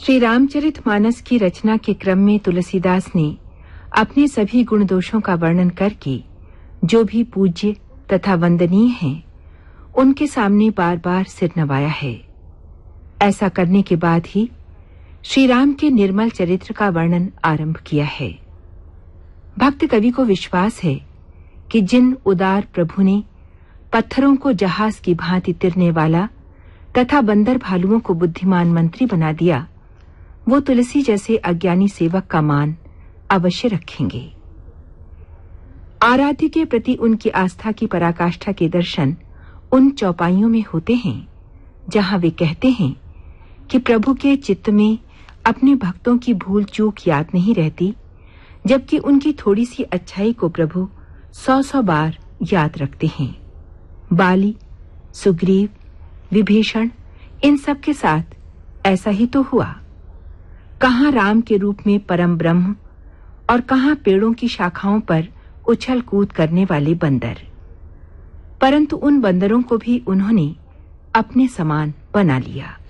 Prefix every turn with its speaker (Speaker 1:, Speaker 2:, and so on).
Speaker 1: श्री रामचरितमानस की रचना के क्रम में तुलसीदास ने अपने सभी गुण दोषों का वर्णन करके जो भी पूज्य तथा वंदनीय हैं, उनके सामने बार बार सिर नवाया है। ऐसा करने के बाद ही श्री राम के निर्मल चरित्र का वर्णन आरंभ किया है। भक्त कवि को विश्वास है कि जिन उदार प्रभु ने पत्थरों को जहाज की भांति तिरने वाला तथा बंदर भालुओं को बुद्धिमान मंत्री बना दिया, वो तुलसी जैसे अज्ञानी सेवक का मान अवश्य रखेंगे। आराध्य के प्रति उनकी आस्था की पराकाष्ठा के दर्शन उन चौपाइयों में होते हैं जहां वे कहते हैं कि प्रभु के चित्त में अपने भक्तों की भूल चूक याद नहीं रहती, जबकि उनकी थोड़ी सी अच्छाई को प्रभु 100 बार याद रखते हैं। बाली, सुग्रीव, विभीषण, इन सब के साथ ऐसा ही तो हुआ। कहां राम के रूप में परम ब्रह्म और कहां पेड़ों की शाखाओं पर उछल कूद करने वाले बंदर, परंतु उन बंदरों को भी उन्होंने अपने समान बना लिया।